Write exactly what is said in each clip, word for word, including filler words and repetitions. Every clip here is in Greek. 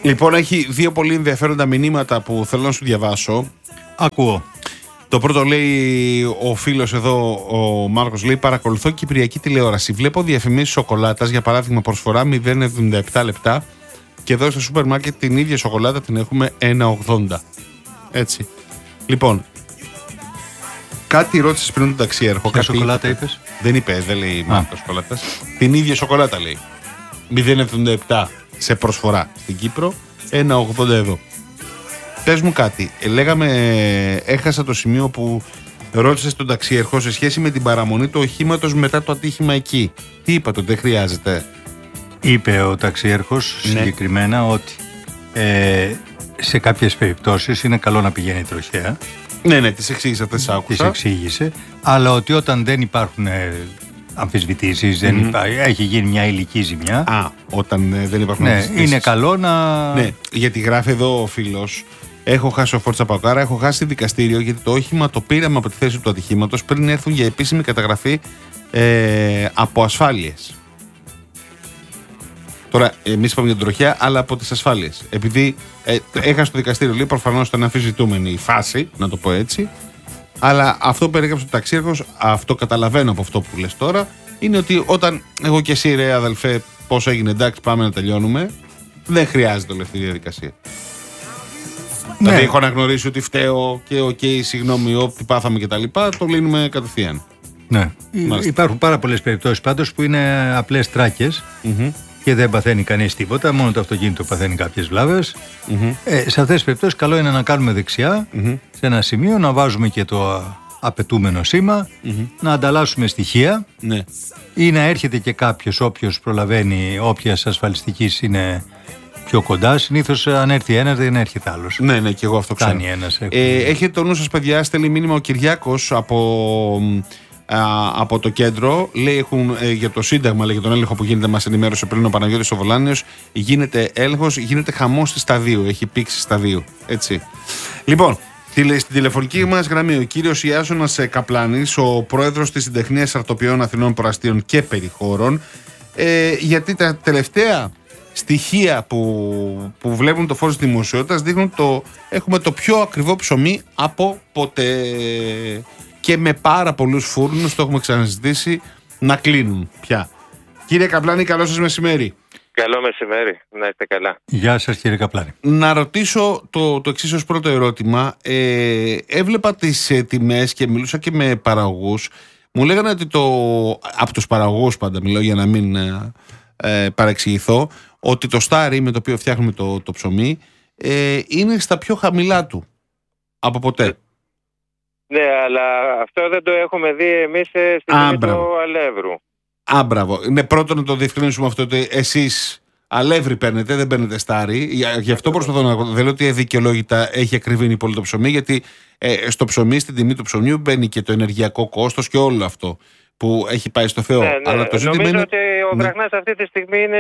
Λοιπόν, έχει δύο πολύ ενδιαφέροντα μηνύματα που θέλω να σου διαβάσω. Ακούω. Το πρώτο λέει ο φίλος εδώ, ο Μάρκος, λέει: παρακολουθώ κυπριακή τηλεόραση. Βλέπω διαφημίσεις σοκολάτας, για παράδειγμα προσφορά μηδέν κόμμα εβδομήντα επτά λεπτά. Και εδώ στο σούπερ μάρκετ την ίδια σοκολάτα την έχουμε ένα ογδόντα. Έτσι. Λοιπόν, κάτι ρώτησες πριν τον ταξιέρχο. Ποια σοκολάτα είπες? Δεν είπε, δεν λέει μάρκα σοκολάτας. Την ίδια σοκολάτα λέει. μηδέν κόμμα εβδομήντα επτά σε προσφορά στην Κύπρο, ένα ογδόντα εδώ. Πες μου κάτι, ε, λέγαμε, έχασα το σημείο που ρώτησες τον ταξιέρχο σε σχέση με την παραμονή του οχήματος μετά το ατύχημα εκεί. Τι είπατε, ότι δεν χρειάζεται? Είπε ο ταξιέρχος ναι. συγκεκριμένα ότι ε, σε κάποιες περιπτώσεις είναι καλό να πηγαίνει τροχέα. Ναι, ναι, τις εξήγησε αυτές τις άκουσα. Τις εξήγησε, αλλά ότι όταν δεν υπάρχουν ε, αμφισβητήσεις, δεν mm-hmm. υπά... έχει γίνει μια υλική ζημιά. Α, όταν ε, δεν υπάρχουν ναι, αμφισβητήσεις. Είναι καλό να... Ναι, γιατί γράφει εδώ ο φίλος, έχω χάσει ο Φόρτσα Παοκάρα, έχω χάσει δικαστήριο γιατί το όχημα το πήραμε από τη θέση του ατυχήματος πριν έρθουν για επίσημη καταγραφή ε, από ασφάλειες. Τώρα, εμείς είπαμε για την τροχέα, αλλά από τις ασφάλειες. Επειδή ε, έχασε το δικαστήριο, λέει, προφανώς ήταν αμφισβητούμενη η φάση, να το πω έτσι. Αλλά αυτό που περίγραψε ο ταξίρχος, αυτό καταλαβαίνω από αυτό που λες τώρα, είναι ότι όταν εγώ και εσύ, ρε αδελφέ, πώς έγινε, εντάξει, πάμε να τελειώνουμε, δεν χρειάζεται όλη αυτή η διαδικασία. Ναι. Δηλαδή, έχω αναγνωρίσει ότι φταίω και οκ, okay, συγγνώμη, ό,τι πάθαμε κτλ. Το λύνουμε κατευθείαν. Ναι. Μάλιστα. Υπάρχουν πάρα πολλές περιπτώσεις πάντως που είναι απλές τράκες. Mm-hmm. Και δεν παθαίνει κανείς τίποτα, μόνο το αυτοκίνητο παθαίνει κάποιες βλάβες. Mm-hmm. Ε, σε αυτές τις περιπτώσεις καλό είναι να κάνουμε δεξιά, mm-hmm. σε ένα σημείο, να βάζουμε και το απαιτούμενο σήμα, mm-hmm. να ανταλλάσσουμε στοιχεία mm-hmm. ή να έρχεται και κάποιος, όποιος προλαβαίνει, όποιας ασφαλιστικής είναι πιο κοντά. Συνήθως αν έρθει ένας δεν έρχεται άλλος. Ναι, ναι, και εγώ αυτό ξέρω. Κάνει ένας. Ε, έχετε το νου σας, παιδιά, στέλνει μήνυμα ο Κυριάκος από... από το κέντρο, λέει, έχουν ε, για το Σύνταγμα, λέει, για τον έλεγχο που γίνεται, μας ενημέρωσε πριν ο Παναγιώτης ο Βολάνιος. Γίνεται έλεγχος, γίνεται χαμός στη σταδίου, έχει πήξει σταδίου. Έτσι. Λοιπόν, στην τηλεφωνική μας γραμμή ο κύριος Ιάσονας Καπλάνης, ο πρόεδρος της Συντεχνίας Αρτοπιών Αθηνών Προαστίων και Περιχώρων, ε, γιατί τα τελευταία στοιχεία που, που βλέπουν το φως της δημοσιότητας δείχνουν το έχουμε το πιο ακριβό ψωμί από ποτέ. Και με πάρα πολλούς φούρνους, το έχουμε ξαναζητήσει, να κλείνουν πια. Κύριε Καπλάνη, καλό σας μεσημέρι. Καλό μεσημέρι, να είστε καλά. Γεια σας, κύριε Καπλάνη. Να ρωτήσω το, το εξής ως πρώτο ερώτημα. Ε, έβλεπα τις ε, τιμές και μιλούσα και με παραγωγούς. Μου λέγανε ότι το, από τους παραγωγούς πάντα μιλάω για να μην ε, ε, παρεξηγηθώ, ότι το στάρι με το οποίο φτιάχνουμε το, το ψωμί ε, είναι στα πιο χαμηλά του από ποτέ. Ναι, αλλά αυτό δεν το έχουμε δει εμείς στην τιμή του αλεύρου. Α, μπράβο. Ναι, πρώτον να το διευκρινίσουμε αυτό, ότι εσείς αλεύρι παίρνετε, δεν παίρνετε στάρι. Γι' αυτό προσπαθώ να δεν λέω ότι δικαιολόγητα έχει ακριβήνει πολύ το ψωμί, γιατί ε, στο ψωμί, στην τιμή του ψωμιού μπαίνει και το ενεργειακό κόστος και όλο αυτό που έχει πάει στο Θεό. Ναι, ναι. Αλλά το ζήτημα νομίζω είναι... ότι ο βραχνάς ναι. αυτή τη στιγμή είναι...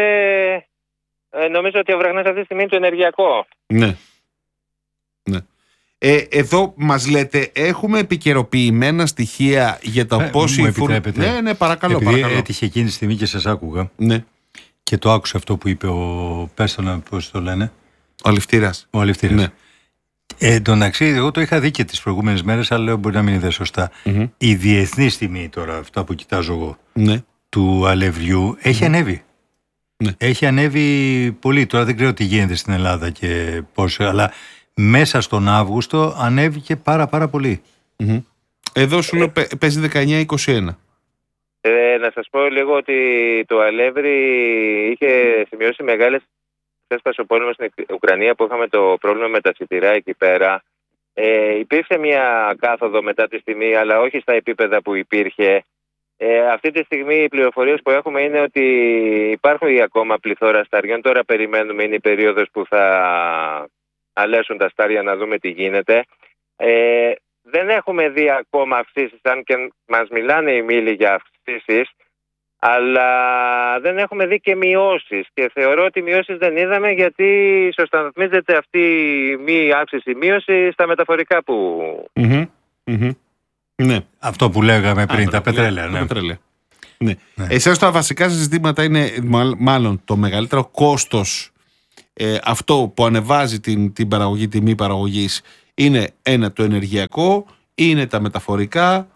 Νομίζω ότι ο βραχνάς αυτή τη στιγμή είναι το ενεργειακό. Ναι. Ναι. Ε, εδώ μας λέτε, έχουμε επικαιροποιημένα στοιχεία για τα ε, πώς μου φουρ... Ναι, ναι, παρακαλώ. Επειδή παρακαλώ. έτυχε εκείνη τη στιγμή και σας άκουγα. Ναι. Και το άκουσα αυτό που είπε ο Πέστονα, πώς το λένε. Ο Αλευτήρας. Ο Αλευτήρας. Ναι. Ε, εντάξει, εγώ το είχα δει και τις προηγούμενες μέρες, αλλά λέω μπορεί να μην είδε σωστά. Mm-hmm. Η διεθνή τιμή τώρα, αυτά που κοιτάζω εγώ, ναι. του αλευριού, έχει mm-hmm. ανέβει. Ναι. Έχει ανέβει πολύ. Τώρα δεν ξέρω τι γίνεται στην Ελλάδα και πώς, αλλά μέσα στον Αύγουστο ανέβηκε πάρα πάρα πολύ. Mm-hmm. Εδώ σου λέω παίζει δεκαεννιά είκοσι ένα. Ε, να σας πω λίγο ότι το αλεύρι είχε σημειώσει μεγάλες θέσπασε ο πόλεμος στην Ουκρανία που είχαμε το πρόβλημα με τα σιτηρά εκεί πέρα. Ε, υπήρξε μια κάθοδο μετά τη τιμή, αλλά όχι στα επίπεδα που υπήρχε. Ε, αυτή τη στιγμή οι πληροφορίες που έχουμε είναι ότι υπάρχουν ακόμα πληθώρα σταριών. Τώρα περιμένουμε, είναι η περίοδος που θα αλέσουν τα στάρια να δούμε τι γίνεται. Ε, δεν έχουμε δει ακόμα αυξήσεις, αν και μας μιλάνε οι μήλοι για αυξήσεις, αλλά δεν έχουμε δει και μειώσεις. Και θεωρώ ότι μειώσεις δεν είδαμε, γιατί ισοσταθμίζεται αυτή η μη αύξηση, η μείωση στα μεταφορικά που... Mm-hmm. Mm-hmm. Ναι. Αυτό που λέγαμε πριν, Α, τα πετρέλαια. Ναι. πετρέλαια. Ναι. Ναι. Εσάς τα βασικά σας ζητήματα είναι μάλλον το μεγαλύτερο κόστος Ε, αυτό που ανεβάζει την, την παραγωγή, τιμή παραγωγής, είναι ένα το ενεργειακό, είναι τα μεταφορικά,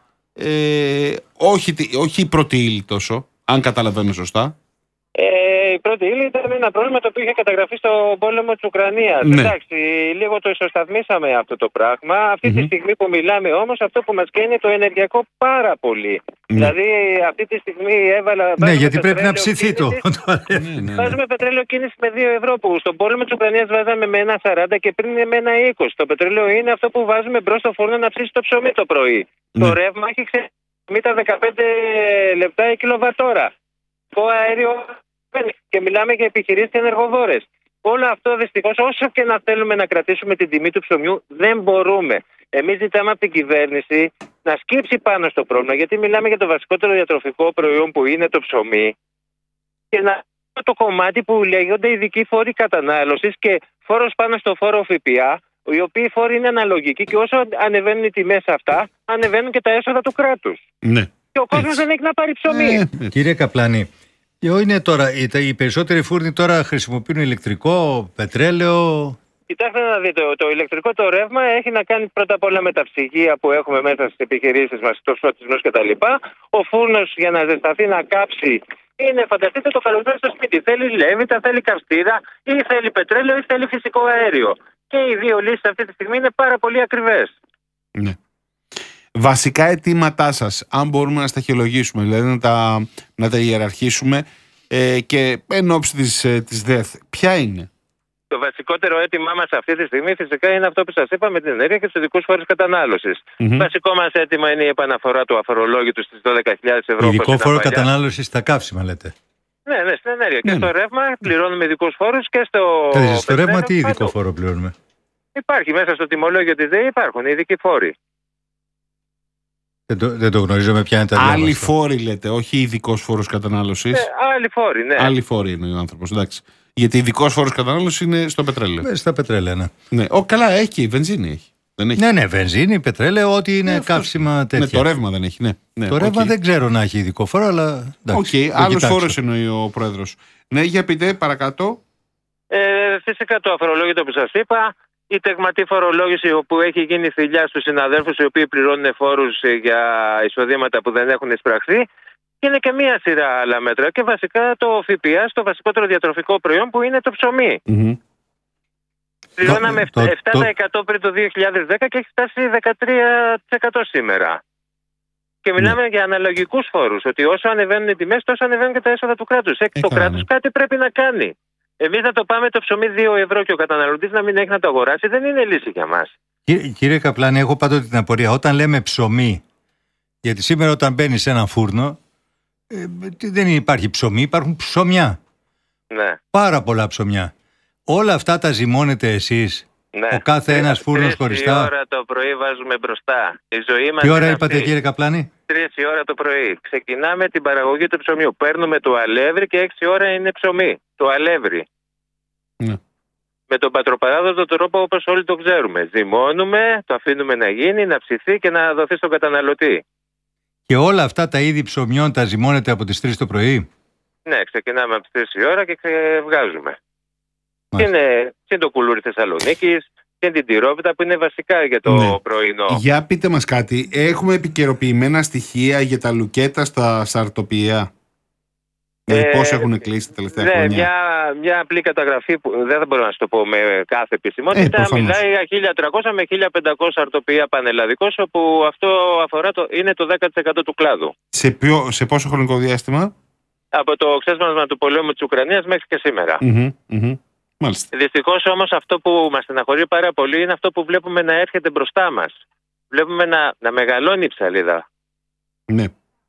ε, όχι, όχι η πρώτη ύλη τόσο, αν καταλαβαίνω σωστά. Ε, η πρώτη ύλη ήταν ένα πρόβλημα το οποίο είχε καταγραφεί στον πόλεμο της Ουκρανίας. Ναι. Εντάξει, λίγο το ισοσταθμίσαμε αυτό το πράγμα. Αυτή mm-hmm. τη στιγμή που μιλάμε όμως, αυτό που μας καίει είναι το ενεργειακό πάρα πολύ. Mm. Δηλαδή, αυτή τη στιγμή έβαλα. Ναι, γιατί πρέπει να ψηθεί το. Βάζουμε πετρέλαιο κίνηση με δύο ευρώ, που στον πόλεμο της Ουκρανίας βάζαμε με ένα σαράντα και πριν με ένα είκοσι. Το πετρέλαιο είναι αυτό που βάζουμε μπρος στο φούρνο να ψήσει το ψωμί το πρωί. Mm. Το ρεύμα έχει ξεμείνει τα δεκαπέντε λεπτά η κιλοβατόρα. Το αέριο. Και μιλάμε για επιχειρήσεις και ενεργοβόρες. Όλο αυτό δυστυχώς, όσο και να θέλουμε να κρατήσουμε την τιμή του ψωμιού, δεν μπορούμε. Εμείς ζητάμε από την κυβέρνηση να σκύψει πάνω στο πρόβλημα, γιατί μιλάμε για το βασικότερο διατροφικό προϊόν που είναι το ψωμί, και να το κομμάτι που λέγονται ειδικοί φόροι κατανάλωσης και φόρος πάνω στο φόρο ΦΠΑ, οι οποίοι φόροι είναι αναλογικοί και όσο ανεβαίνουν οι τιμές αυτά, ανεβαίνουν και τα έσοδα του κράτους. Ναι. Και ο κόσμος δεν έχει να πάρει ψωμί. Ε, κύριε Καπλάνη, είναι τώρα, οι περισσότεροι φούρνοι τώρα χρησιμοποιούν ηλεκτρικό, πετρέλαιο. Κοιτάξτε να δείτε, το, το ηλεκτρικό το ρεύμα έχει να κάνει πρώτα απ' όλα με τα ψυγεία που έχουμε μέσα στις επιχειρήσεις μας, τους φωτισμούς κτλ. Ο φούρνος για να ζεσταθεί, να κάψει, είναι, φανταστείτε το καλοκαίρι στο σπίτι. Θέλει λέβητα, θέλει καυστήρα, ή θέλει πετρέλαιο ή θέλει φυσικό αέριο. Και οι δύο λύσεις αυτή τη στιγμή είναι πάρα πολύ ακριβές. Ναι. Βασικά αιτήματά σας, αν μπορούμε να σταχυολογήσουμε, δηλαδή να τα, να τα ιεραρχήσουμε, ε, και εν ώψη της, ε, της ΔΕΘ, ποια είναι? Το βασικότερο αίτημά μας αυτή τη στιγμή φυσικά είναι αυτό που σας είπα με την ενέργεια και τους ειδικούς φόρους κατανάλωσης. Mm-hmm. Βασικό μας αίτημα είναι η επαναφορά του αφορολόγητου στις δώδεκα χιλιάδες ευρώ. Ειδικό φόρο κατανάλωσης στα καύσιμα, λέτε. Ναι, ναι, στην ενέργεια. Ναι. Και στο ρεύμα πληρώνουμε ειδικούς φόρους και στο. Κάτσε, στο ρεύμα τι ειδικό φόρο πληρώνουμε? Υπάρχει μέσα στο τιμολόγιο της ΔΕΗ, υπάρχουν ειδικοί φόροι. Δεν το, δεν το γνωρίζουμε ποια είναι τα άλλοι μας, φόροι λέτε, όχι ειδικός φόρος κατανάλωσης. Ε, άλλοι φόροι, ναι. Άλλοι φόροι είναι ο άνθρωπος, εντάξει. Γιατί ειδικός φόρος κατανάλωσης είναι στο πετρέλαιο. Ε, στα πετρέλαια, ναι. Ναι. Ο, καλά, έχει και η βενζίνη έχει. Δεν έχει. Ναι, ναι, βενζίνη, πετρέλαιο, ό,τι είναι ναι, καύσιμα τέτοια. Ναι, το ρεύμα δεν έχει, ναι. ναι το okay. ρεύμα δεν ξέρω να έχει ειδικό φόρο, αλλά. Οκ, okay, άλλος φόρος εννοεί ο πρόεδρος. Ναι, για πείτε, παρακάτω. Ε, φυσικά το αφορολόγητο που σας είπα. Η τεγματή φορολόγηση που έχει γίνει θηλιά στους συναδέλφους οι οποίοι πληρώνουν φόρους για εισοδήματα που δεν έχουν εισπραχθεί. Και είναι και μία σειρά άλλα μέτρα. Και βασικά το ΦΠΑ στο βασικότερο διατροφικό προϊόν που είναι το ψωμί. Mm-hmm. Πληρώναμε το, επτά τοις εκατό το... πριν το δύο χιλιάδες δέκα και έχει φτάσει δεκατρία τοις εκατό σήμερα. Και μιλάμε mm. για αναλογικούς φόρους. Ότι όσο ανεβαίνουν οι τιμές, τόσο ανεβαίνουν και τα έσοδα του κράτους. Ε, το κράτος κάτι πρέπει να κάνει. Εμείς να το πάμε το ψωμί δύο ευρώ και ο καταναλωτής να μην έχει να το αγοράσει, δεν είναι λύση για μας. Κύριε, κύριε Καπλάνη, έχω πάντοτε την απορία. Όταν λέμε ψωμί, γιατί σήμερα όταν μπαίνει σε ένα φούρνο, ε, δεν υπάρχει ψωμί, υπάρχουν ψωμιά. Ναι. Πάρα πολλά ψωμιά. Όλα αυτά τα ζυμώνετε εσείς? Ναι. Ο κάθε ένας φούρνος χωριστά? Τρεις η ώρα το πρωί βάζουμε μπροστά. Η ζωή μας. Τι ώρα είπατε αυτή, κύριε Καπλάνη? Τρεις η ώρα το πρωί. Ξεκινάμε την παραγωγή του ψωμιού. Παίρνουμε το αλεύρι και έξι ώρα είναι ψωμί. Το αλεύρι. Ναι. Με τον πατροπαράδοτο τρόπο όπως όλοι το ξέρουμε. Ζυμώνουμε, το αφήνουμε να γίνει, να ψηθεί και να δοθεί στον καταναλωτή. Και όλα αυτά τα είδη ψωμιών τα ζυμώνετε από τις τρεις το πρωί? Ναι, ξεκινάμε από τις τρεις η ώρα και βγάζουμε. Και είναι, και το κουλούρι Θεσσαλονίκης και την τυρόπιτα που είναι βασικά για το ναι. πρωινό. Για πείτε μας κάτι, έχουμε επικαιροποιημένα στοιχεία για τα λουκέτα στα σαρτοπιαία? Δηλαδή ε, πώς έχουν κλείσει τα τελευταία ναι, χρόνια? Μια, μια απλή καταγραφή που δεν θα μπορώ να σου το πω με κάθε επισημότητα. Ε, μιλάει για χίλια τριακόσια με χίλια πεντακόσια αρτοπία πανελλαδικός, όπου αυτό αφορά το, είναι το δέκα τοις εκατό του κλάδου. Σε, ποιο, σε πόσο χρονικό διάστημα? Από το ξέσπασμα του πολέμου της Ουκρανίας μέχρι και σήμερα. Mm-hmm, mm-hmm. Δυστυχώς όμως αυτό που μας στεναχωρεί πάρα πολύ είναι αυτό που βλέπουμε να έρχεται μπροστά μας. Βλέπουμε να, να μεγαλώνει η ψαλίδα. Ναι.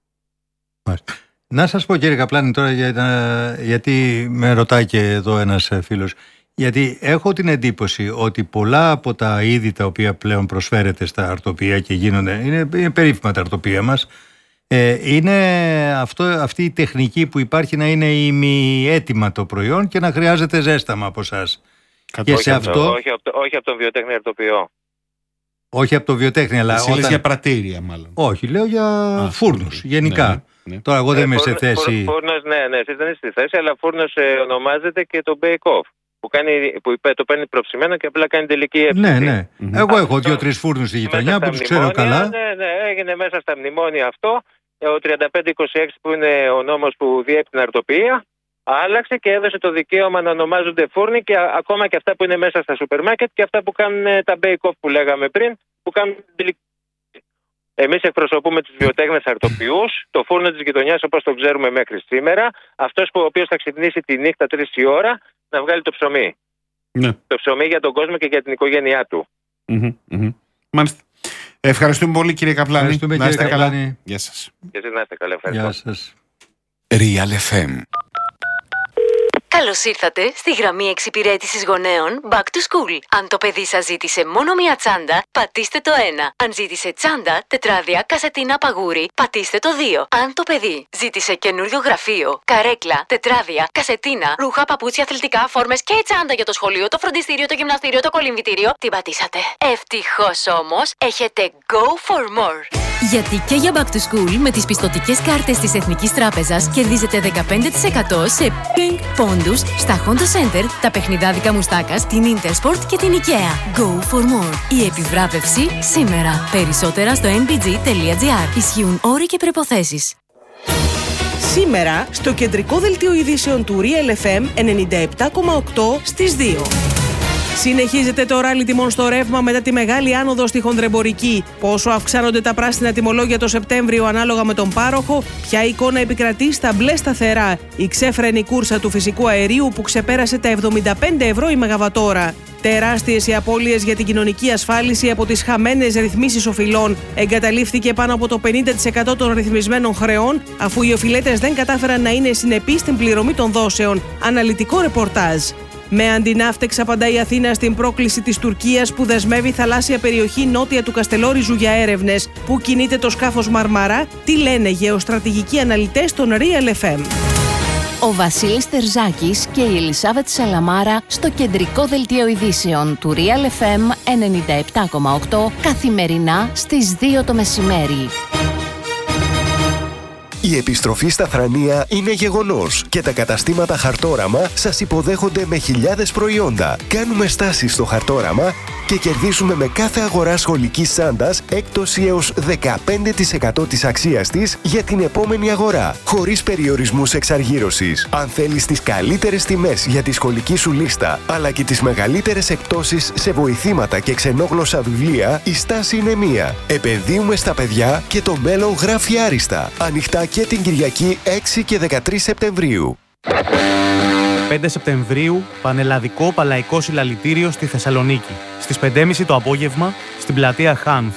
Να σας πω, κύριε Καπλάνη, τώρα για, γιατί με ρωτάει και εδώ ένας φίλος. Γιατί έχω την εντύπωση ότι πολλά από τα είδη τα οποία πλέον προσφέρεται στα αρτοπία και γίνονται, είναι, είναι περίφημα τα αρτοπία μας, ε, είναι αυτό, αυτή η τεχνική που υπάρχει να είναι ημιέτοιμα το προϊόν και να χρειάζεται ζέσταμα από εσάς. Και όχι, σε αυτό, αυτό, όχι, από το, όχι από τον βιοτέχνη αρτοπιό. Όχι από το βιοτέχνη, αλλά. Εσύ όταν... για πρατήρια, μάλλον. Όχι, λέω για Α, φούρνους, γενικά. Ναι, ναι. Τώρα, εγώ δεν ε, είμαι φούρνος, σε θέση. Φούρνος, ναι, ναι, εσείς δεν είστε στη θέση, αλλά φούρνος ε, ονομάζεται και το bake-off. που, κάνει, που το παίρνει προψημένο και απλά κάνει τελική έψηση. Ναι, ναι. Mm-hmm. Εγώ έχω δύο-τρεις φούρνους στη γειτονιά που τους ξέρω καλά. Ναι, ναι, έγινε μέσα στα μνημόνια αυτό. Ο τριάντα πέντε είκοσι έξι που είναι ο νόμος που διέπει την αρτοποιία, άλλαξε και έδωσε το δικαίωμα να ονομάζονται φούρνοι και ακόμα και αυτά που είναι μέσα στα σούπερ μάρκετ και αυτά που κάνουν τα bake-off που λέγαμε πριν, που κάνουν την τελική. Εμείς εκπροσωπούμε τους βιοτέχνες αρτοποιούς, το φούρνο της γειτονιάς όπως το ξέρουμε μέχρι σήμερα, αυτός που ο οποίος θα ξυπνήσει τη νύχτα τρεις η ώρα να βγάλει το ψωμί. Ναι. Το ψωμί για τον κόσμο και για την οικογένειά του. Mm-hmm, mm-hmm. Μάλιστα. Ευχαριστούμε πολύ κύριε Καπλάνη. Ευχαριστούμε, να είστε κύριε καλά. Καπλάνη. Γεια σας. Και εσείς να είστε καλά. Ευχαριστώ. Γεια σας. Real εφ εμ. Καλώς ήρθατε στη γραμμή εξυπηρέτησης γονέων Back to School. Αν το παιδί σας ζήτησε μόνο μία τσάντα, πατήστε το ένα. Αν ζήτησε τσάντα, τετράδια, κασετίνα, παγούρι, πατήστε το δύο. Αν το παιδί ζήτησε καινούριο γραφείο, καρέκλα, τετράδια, κασετίνα, ρούχα, παπούτσια, αθλητικά, φόρμες και τσάντα για το σχολείο, το φροντιστήριο, το γυμναστήριο, το κολυμβητήριο, την πατήσατε. Ευτυχώς όμως, έχετε Go for More. Γιατί και για Back to School με τις πιστωτικές κάρτες της Εθνικής Τράπεζας κερδίζετε δεκαπέντε τοις εκατό σε Pink πόντους στα Honda Center, τα παιχνιδάδικα Μουστάκας, την Intersport και την IKEA. Go for more. Η επιβράβευση σήμερα. Περισσότερα στο εν μπι τζι τελεία τζι άρ. Ισχύουν όροι και προϋποθέσεις. Σήμερα στο κεντρικό δελτίο ειδήσεων του Real εφ εμ ενενήντα επτά κόμμα οκτώ στις δύο. Συνεχίζεται το ράλι τιμών στο ρεύμα μετά τη μεγάλη άνοδο στη χονδρεμπορική. Πόσο αυξάνονται τα πράσινα τιμολόγια το Σεπτέμβριο ανάλογα με τον πάροχο, ποια εικόνα επικρατεί στα μπλε σταθερά, η ξέφρενη κούρσα του φυσικού αερίου που ξεπέρασε τα εβδομήντα πέντε ευρώ η μεγαβατόρα. Τεράστιες οι απώλειες για την κοινωνική ασφάλιση από τις χαμένες ρυθμίσεις οφειλών. Εγκαταλείφθηκε πάνω από το πενήντα τοις εκατό των ρυθμισμένων χρεών, αφού οι οφειλέτες δεν κατάφεραν να είναι συνεπείς στην πληρωμή των δόσεων. Αναλυτικό ρεπορτάζ. Με αντιναύτεξ απαντά η Αθήνα στην πρόκληση της Τουρκίας που δεσμεύει θαλάσσια περιοχή νότια του Καστελόριζου για έρευνες. Πού κινείται το σκάφος Μαρμαρά, τι λένε γεωστρατηγικοί αναλυτές των Real εφ εμ. Ο Βασίλης Τερζάκης και η Ελισάβετ Σαλαμάρα στο κεντρικό δελτίο ειδήσεων του Real εφ εμ ενενήντα επτά κόμμα οκτώ καθημερινά στις δύο το μεσημέρι. Η επιστροφή στα Θρανία είναι γεγονός και τα καταστήματα Χαρτόραμα σας υποδέχονται με χιλιάδες προϊόντα. Κάνουμε στάσεις στο Χαρτόραμα και κερδίζουμε με κάθε αγορά σχολικής τσάντας έκπτωση έως δεκαπέντε τοις εκατό της αξίας της για την επόμενη αγορά, χωρίς περιορισμούς εξαργύρωσης. Αν θέλεις τις καλύτερες τιμές για τη σχολική σου λίστα, αλλά και τις μεγαλύτερες εκπτώσεις σε βοηθήματα και ξενόγλωσσα βιβλία, η στάση είναι μία. Επενδύουμε στα παιδιά και το μέλλον γράφει άριστα. Ανοιχτά και την Κυριακή έξι και δεκατρείς Σεπτεμβρίου. πέντε Σεπτεμβρίου, πανελλαδικό παλαϊκό συλλαλητήριο στη Θεσσαλονίκη. Στις πέντε και μισή το απόγευμα, στην πλατεία Χάνθ.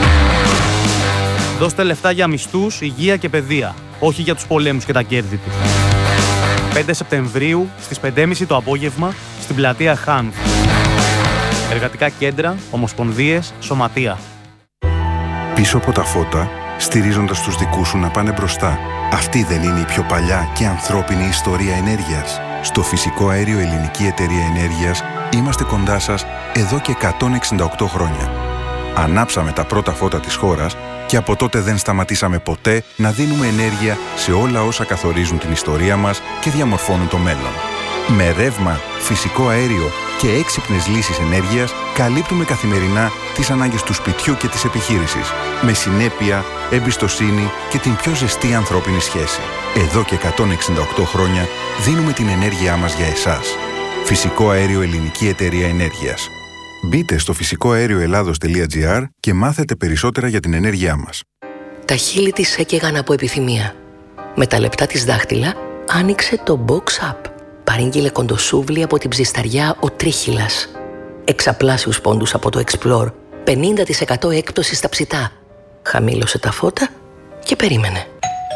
Δώστε λεφτά για μισθούς, υγεία και παιδεία, όχι για τους πολέμους και τα κέρδη τους. πέντε Σεπτεμβρίου, στις πέντε και μισή το απόγευμα, στην πλατεία Χάνθ. Εργατικά κέντρα, ομοσπονδίες, σωματεία. Πίσω από τα φώτα, στηρίζοντας τους δικούς σου να πάνε μπροστά. Αυτή δεν είναι η πιο παλιά και ανθρώπινη ιστορία ενέργειας? Στο Φυσικό Αέριο Ελληνική Εταιρεία Ενέργειας είμαστε κοντά σας εδώ και εκατόν εξήντα οκτώ χρόνια. Ανάψαμε τα πρώτα φώτα της χώρας και από τότε δεν σταματήσαμε ποτέ να δίνουμε ενέργεια σε όλα όσα καθορίζουν την ιστορία μας και διαμορφώνουν το μέλλον. Με ρεύμα, φυσικό αέριο και έξυπνες λύσεις ενέργειας καλύπτουμε καθημερινά τις ανάγκες του σπιτιού και της επιχείρησης, με συνέπεια, εμπιστοσύνη και την πιο ζεστή ανθρώπινη σχέση. Εδώ και εκατόν εξήντα οκτώ χρόνια δίνουμε την ενέργειά μας για εσάς. Φυσικό Αέριο Ελληνική Εταιρεία Ενέργειας. Μπείτε στο φυσικό αέριο ελλάδος τελεία τζι άρ και μάθετε περισσότερα για την ενέργειά μας. Τα χείλη της έκαιγαν από επιθυμία. Με τα λεπτά της δάχτυλα άνοιξε το Box Up. Παρήγγειλε κοντοσούβλι από την ψισταριά ο Τρίχυλας. Εξαπλάσιους πόντους από το Explore. πενήντα τοις εκατό έκπτωση στα ψητά. Χαμήλωσε τα φώτα και περίμενε.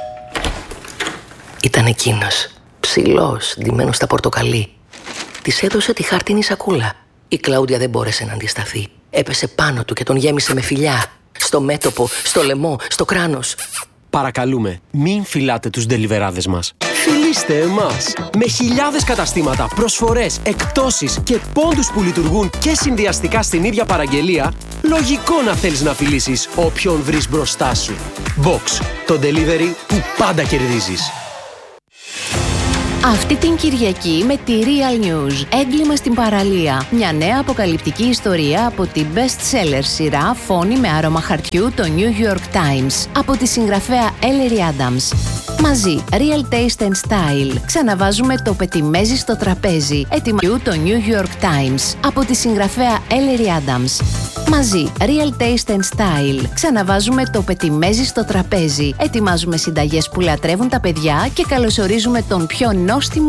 Ήταν εκείνος, ψηλός, ντυμένος στα πορτοκαλί. Της έδωσε τη χάρτινη σακούλα. Η Κλάουδια δεν μπόρεσε να αντισταθεί. Έπεσε πάνω του και τον γέμισε με φιλιά. Στο μέτωπο, στο λαιμό, στο κράνος. Παρακαλούμε, μην φυλάτε τους ντελιβεράδες μας. Φιλήστε εμάς! Με χιλιάδες καταστήματα, προσφορές, εκπτώσεις και πόντους που λειτουργούν και συνδυαστικά στην ίδια παραγγελία, λογικό να θέλεις να φιλήσεις όποιον βρεις μπροστά σου. Box, το delivery που πάντα κερδίζεις. Αυτή την Κυριακή με τη Real News. Έγκλημα στην παραλία. Μια νέα αποκαλυπτική ιστορία από την best-seller σειρά Φόνη με άρωμα χαρτιού, το New York Times. Από τη συγγραφέα Ellery Adams. Μαζί, Real Taste and Style. Ξαναβάζουμε το πετιμέζι στο τραπέζι. Ετοιμαζού το New York Times. Από τη συγγραφέα Ellery Adams. Μαζί, Real Taste and Style. Ξαναβάζουμε το πετιμέζι στο τραπέζι. Ετοιμάζουμε συνταγές που λατρεύουν τα παιδιά και καλωσορίζουμε τον πιο νόστιμο